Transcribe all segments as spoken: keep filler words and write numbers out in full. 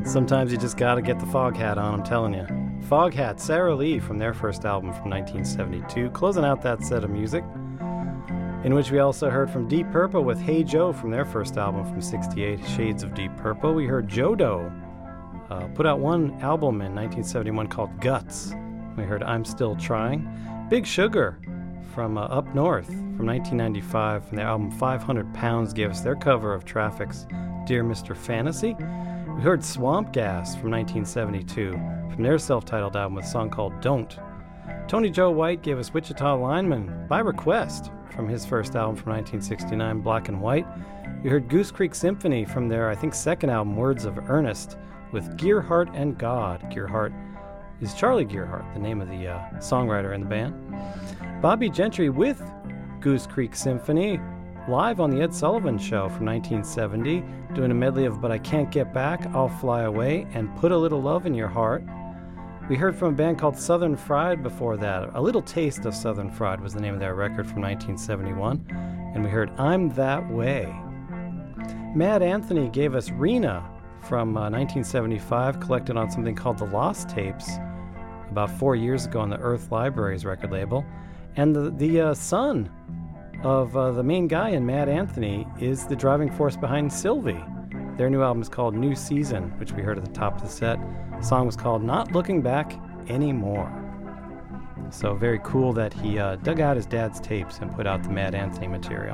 Sometimes you just gotta get the fog hat on, I'm telling you. Foghat, Sara Lee, from their first album from nineteen seventy-two, closing out that set of music, in which we also heard from Deep Purple with Hey Joe from their first album from sixty-eight, Shades of Deep Purple. We heard Jodo uh, put out one album in nineteen seventy-one called Guts. We heard I'm Still Trying. Big Sugar from uh, Up North from nineteen ninety-five from their album five hundred pounds gave us their cover of Traffic's Dear Mister Fantasy. We heard Swamp Gas from nineteen seventy-two from their self-titled album with a song called Don't. Tony Joe White gave us Wichita Lineman by request from his first album from nineteen sixty-nine, Black and White. We heard Goose Creek Symphony from their, I think, second album, Words of Earnest, with Gearhart and God. Gearhart is Charlie Gearhart, the name of the uh, songwriter in the band. Bobby Gentry with Goose Creek Symphony, live on the Ed Sullivan Show from nineteen seventy, doing a medley of But I Can't Get Back, I'll Fly Away, and Put a Little Love in Your Heart. We heard from a band called Southern Fried before that. A Little Taste of Southern Fried was the name of their record from nineteen seventy-one. And we heard I'm That Way. Mad Anthony gave us Rena from uh, nineteen seventy-five, collected on something called The Lost Tapes about four years ago on the Earth Libraries record label. And the, the uh, son of uh, the main guy in Mad Anthony is the driving force behind Sylvie. Their new album is called New Season, which we heard at the top of the set. The song was called Not Looking Back Anymore. So very cool that he uh, dug out his dad's tapes and put out the Mad Anthony material.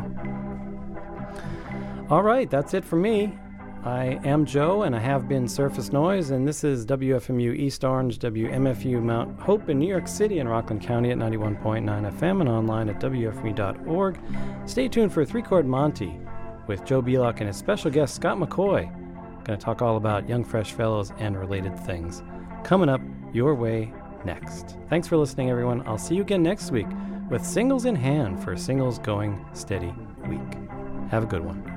All right, that's it for me. I am Joe, and I have been Surface Noise, and this is W F M U East Orange, W M F U Mount Hope in New York City and Rockland County at ninety-one point nine F M and online at W F M U dot org. Stay tuned for Three Chord Monty with Joe Belak and his special guest Scott McCoy. Going to talk all about Young Fresh Fellows and related things. Coming up your way next. Thanks for listening, everyone. I'll see you again next week with Singles in Hand for Singles Going Steady Week. Have a good one.